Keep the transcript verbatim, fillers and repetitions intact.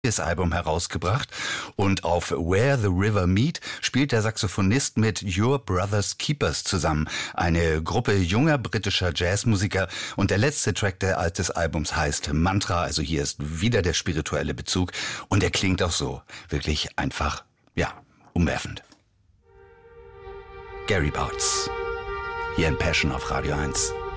das Album herausgebracht und auf Where the River Meet spielt der Saxophonist mit Your Brother's Keepers zusammen, eine Gruppe junger britischer Jazzmusiker, und der letzte Track des Albums heißt Mantra, also hier ist wieder der spirituelle Bezug und er klingt auch so, wirklich einfach, ja, umwerfend. Gary Bartz, hier in Passion auf Radio eins.